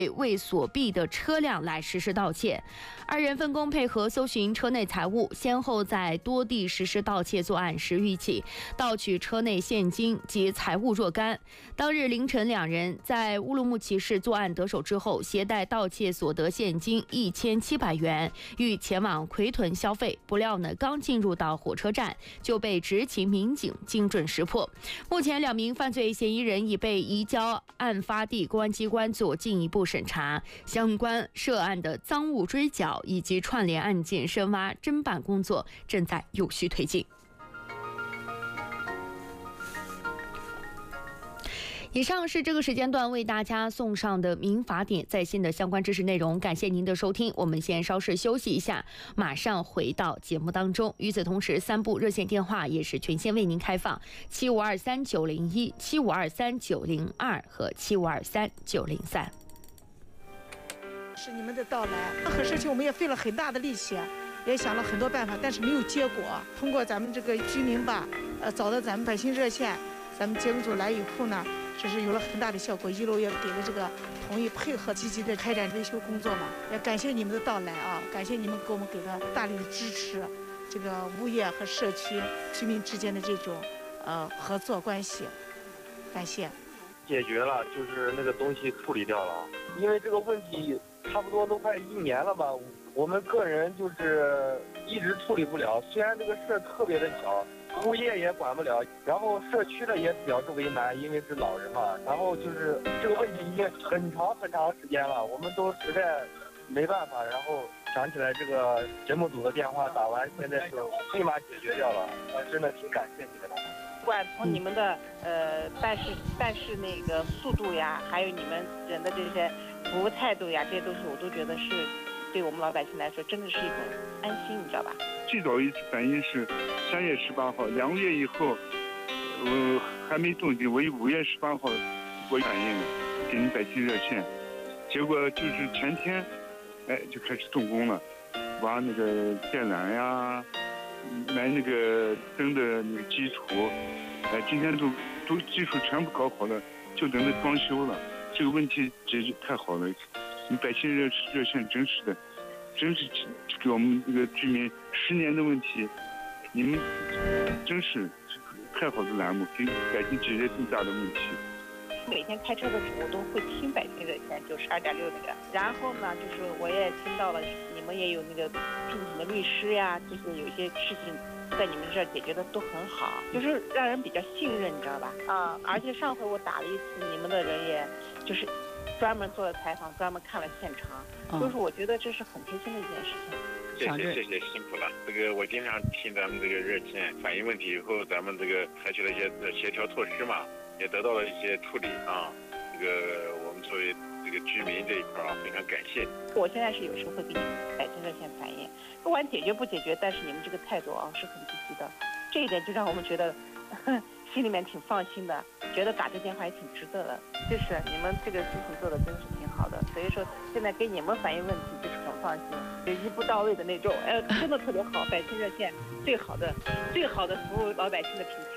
为锁闭的车辆来实施盗窃。二人分工配合搜寻车内财物，先后在多地实施盗窃作案10余起，盗取车内现金及财物若干。当日凌晨，两人在乌鲁木齐市作案得手之后，携带盗窃所得现金1700元，欲前往奎屯消费。不料呢，刚进入到火车站，就被执勤民警精准识破。目前2名犯罪嫌疑人已被移交案发地公安机关做进一步审查，相关涉案的赃物追缴以及串联案件深挖侦办工作正在有序推进。以上是这个时间段为大家送上的民法典在线的相关知识内容，感谢您的收听。我们先稍事休息一下，马上回到节目当中。与此同时，3部热线电话也是全线为您开放：7523-901、7523-902和7523-903。 是你们的到来，任何事情我们也费了很大的力气，也想了很多办法，但是没有结果。通过咱们这个居民吧，找到咱们百姓热线，咱们节目组来以后呢，这是有了很大的效果，一路也给了这个同意配合，积极的开展维修工作嘛。也感谢你们的到来啊，感谢你们给我们给了大力的支持，这个物业和社区居民之间的这种合作关系，感谢。 解决了，就是那个东西处理掉了，因为这个问题差不多都快1年了吧，我们个人就是一直处理不了。虽然这个事儿特别的小，物业也管不了，然后社区的也表示为难，因为是老人嘛。然后就是这个问题已经很长时间了，我们都实在没办法。然后想起来这个节目组的电话打完，现在就立马解决掉了，真的挺感谢你的。 不管从你们的办事那个速度呀，还有你们人的这些服务态度呀，这些东西我都觉得是对我们老百姓来说真的是一种安心，你知道吧？ 最早一次反应是3月18号，2个月以后，我还没动静，我5月18号我反应了，给你百姓热线，结果就是前天，就开始动工了，挖那个电缆呀，埋那个灯的那个基础，今天都基础全部搞好了，就等着装修了。这个问题解决太好了，你百姓热线真是给我们这个居民10年的问题，你们真是太好的栏目，给百姓解决最大的问题。 每天开车的时候我都会听百姓热线，92.6那个。然后呢，就是我也听到了你们也有那个聘请的律师呀，就是有一些事情在你们这儿解决的都很好，就是让人比较信任，你知道吧？而且上回我打了一次，你们的人也就是专门做了采访，专门看了现场，就是我觉得这是很贴心的一件事情。 谢谢，辛苦了。这个我经常听咱们这个热线反映问题以后，咱们这个采取了一些协调措施嘛，也得到了一些处理啊。这个我们作为这个居民这一块啊，非常感谢。 我现在是有时候会给你们百姓热线反映，不管解决不解决，但是你们这个态度啊是很积极的，这一点就让我们觉得心里面挺放心的，觉得打这电话也挺值得的。就是你们这个事情做的真是挺好的，所以说现在给你们反映问题就是很放心，就一步到位的那种，真的特别好。百姓热线最好的服务老百姓的平台。